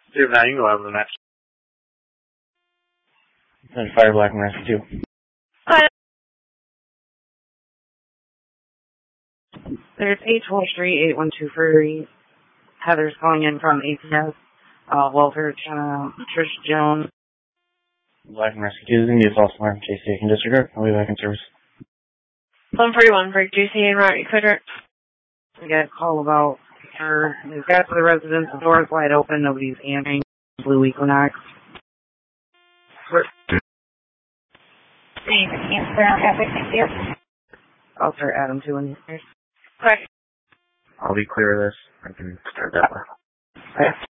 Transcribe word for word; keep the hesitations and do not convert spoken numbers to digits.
Two nine, you can go over the next. Fire Black and Rescue two. Hi. There's eight twelve Street, eight one two three. Heather's calling in from A P S. Uh, Walter, uh, Trish Jones. Black and Rescue two is going to be a false alarm. J C can disregard. I'll be back in service. one forty-one, break J C and route equator. We got a call about her. We've got to the residence, the door's wide open, nobody's answering. Blue Equinox. I'll start Adam two in here. I'll be clear of this. I can start that way. Okay.